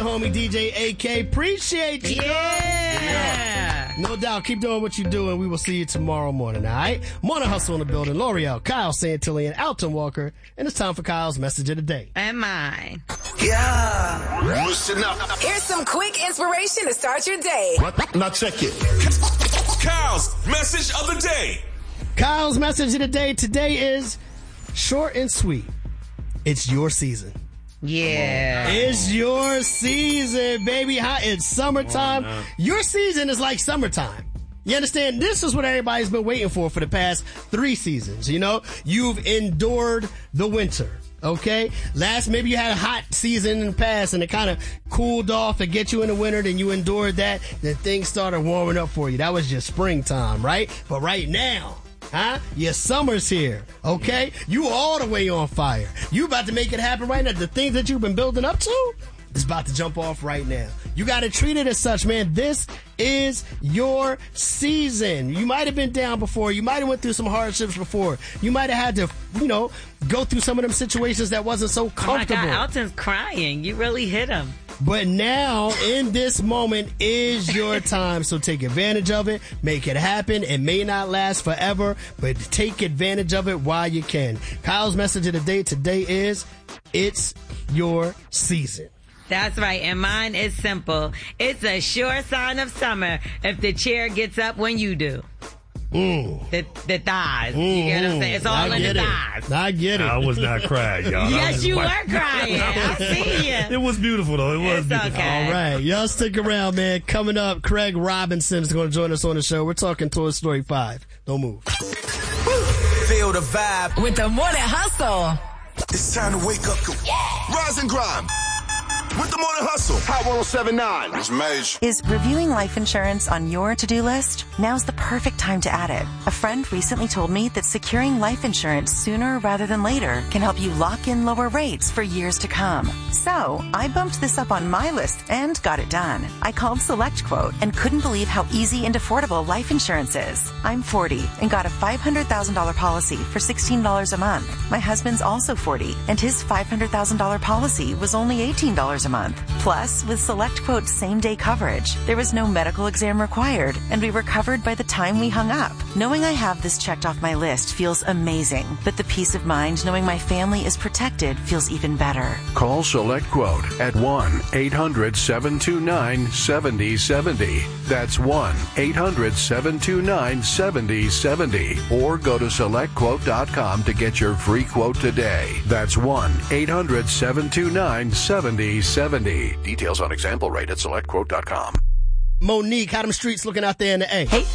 the homie DJ AK. Appreciate you. Yeah. No doubt. Keep doing what you do, and we will see you tomorrow morning, all right? Morning Hustle in the building. L'Oreal, Kyle Santillan, Alton Walker, and it's time for Kyle's Message of the Day. And mine. Yeah. Listen up. Here's some quick inspiration to start your day. Now check it. Kyle's Message of the Day. Kyle's Message of the Day today is short and sweet. It's your season. Yeah. It's your season, baby. It's summertime. Your season is like summertime. You understand? This is what everybody's been waiting for the past 3 seasons. You know, you've endured the winter. Okay? Maybe you had a hot season in the past and it kind of cooled off to get you in the winter, then you endured that, then things started warming up for you. That was just springtime, right? But right now, your summer's here, okay? You all the way on fire. You about to make it happen right now. The things that you've been building up to is about to jump off right now. You got to treat it as such, man. This is your season. You might have been down before. You might have went through some hardships before. You might have had to, go through some of them situations that wasn't so comfortable. Oh my God, Alton's crying. You really hit him. But now, in this moment, is your time. So take advantage of it. Make it happen. It may not last forever, but take advantage of it while you can. Kyle's Message of the Day today is, it's your season. That's right, and mine is simple. It's a sure sign of summer if the chair gets up when you do. The thighs. You get what I'm saying? It's all in the thighs. I get it. I was not crying, y'all. Yes, you were crying. I see you. It was beautiful, though. It was beautiful. Okay. All right. Y'all stick around, man. Coming up, Craig Robinson is going to join us on the show. We're talking Toy Story 5. Don't move. Feel the vibe With the Morning Hustle. It's time to wake up. Rise and grind. With the Morning Hustle. Hot 107.9. It's Mage. Is reviewing life insurance on your to-do list? Now's the perfect time to add it. A friend recently told me that securing life insurance sooner rather than later can help you lock in lower rates for years to come. So, I bumped this up on my list and got it done. I called SelectQuote and couldn't believe how easy and affordable life insurance is. I'm 40 and got a $500,000 policy for $16 a month. My husband's also 40 and his $500,000 policy was only $18 a month. Plus, with SelectQuote's same-day coverage, there was no medical exam required, and we were covered by the time we hung up. Knowing I have this checked off my list feels amazing, but the peace of mind knowing my family is protected feels even better. Call SelectQuote at 1-800-729-7070. That's 1-800-729-7070. Or go to SelectQuote.com to get your free quote today. That's 1-800-729-7070. Details on example rate at SelectQuote.com. Monique, how them streets looking out there in the A? Hey.